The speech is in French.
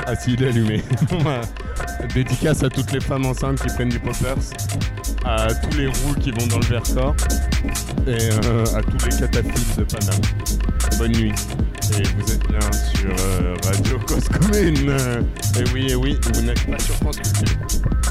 Ah si, il est allumé. Bon, bah, dédicace à toutes les femmes enceintes qui prennent du poppers, à tous les roux qui vont dans le Vercors et à tous les cataphiles de Paname. Bonne nuit. Et vous êtes bien sur Radio Cause Commune. Et oui, vous n'êtes pas sur France Culture.